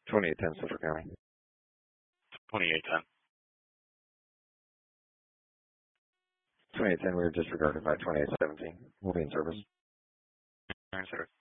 2810 Suffolk County. 2810. 2810 we were disregarded by 2817. We'll be in service. All right, sir.